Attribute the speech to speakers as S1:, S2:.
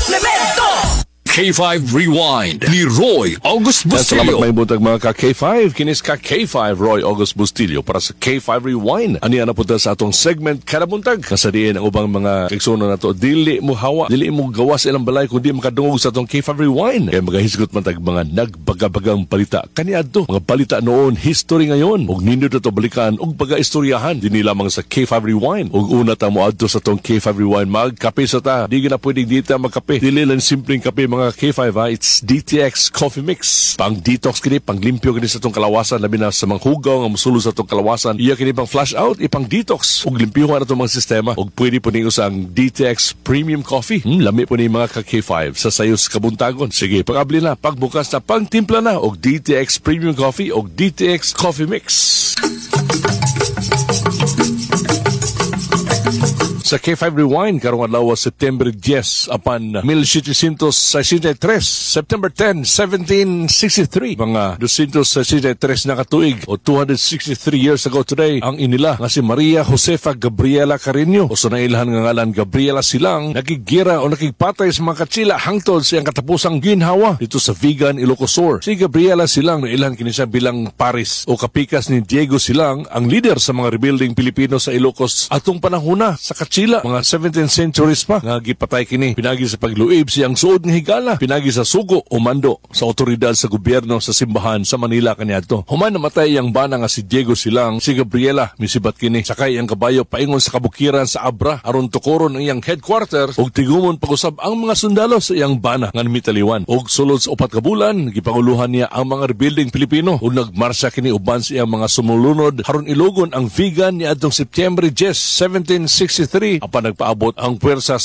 S1: Complemento!
S2: K5 Rewind ni Roy August
S3: Salamat
S2: Bustillo.
S3: may buntag mga ka-K5. Kinis ka-K5 Roy August Bustillo para sa K5 Rewind. Ani na punta sa atong segment kada buntag. Nasadiin ang ubang mga kiksono na to. Dili mo hawa, dili mo gawas ilang balay kundi makadungog sa atong K5 Rewind. Kaya magahisgot man tag mga nagbagabagang balita. Kaniadto, mga balita noon, history ngayon. Ug nindot to balikan ug baga-istoryahan. Dili lamang sa K5 Rewind. Ug una ta mo adto sa atong K5 Rewind. Magkape sa ta. Di na pwedeng dita magkape. Dili lang simpleng kape mga K5 ha. It's DTX Coffee Mix. Pang detox kini, pang limpyo kini sa itong kalawasan, labi na sa mga hugaw nga musulo sa itong kalawasan. Iya kini pang flush out, ipang detox. Ug limpyo na itong mga sistema. Ug pwede po ninyo sa ang DTX Premium Coffee. Lami po ni mga ka-K5 sa sayos kabuntagon. Sige, pag-abli na, pagbukas na, pang-timpla na. Ug DTX Premium Coffee ug DTX Coffee Mix. Sa K5 Rewind, karong adlaw September 10 apan 1763, September 10, 1763. Mga 263 na katuig o 263 years ago today, ang inila nga si Maria Josefa Gabriela Carreño o sa nailahan nga ngalan Gabriela Silang, nagigira o nakigpatay sa mga katsila hangtod sa iyang katapusang ginhawa dito sa Vigan, Ilocos Sur. Si Gabriela Silang, nailahan kini siya bilang Paris o kapikas ni Diego Silang, ang leader sa mga rebuilding Pilipino sa Ilocos atong panahuna sa katsila. Mga 17th centuries pa nga gipatay kini. Pinagi sa pagluib siyang suod nga higala. Pinagi sa sugo o mando sa otoridad sa gobyerno sa simbahan sa Manila kaniadto. Human namatay ang bana nga si Diego Silang, si Gabriela misibat kini. Sakay ang kabayo paingon sa kabukiran sa Abra aron tukoron ang iyang headquarters ug tigumon pag-usab ang mga sundalo sa iyang bana nga mitaliwan. Ug sulod sa 4 ka bulan gipanguluhan niya ang mga rebuilding Pilipino ug nagmarsya kini uban sa iyang mga sumulunod aron ilugon ang Vigan niadtong September 10, 1763 apan nagpaabot ang puwersa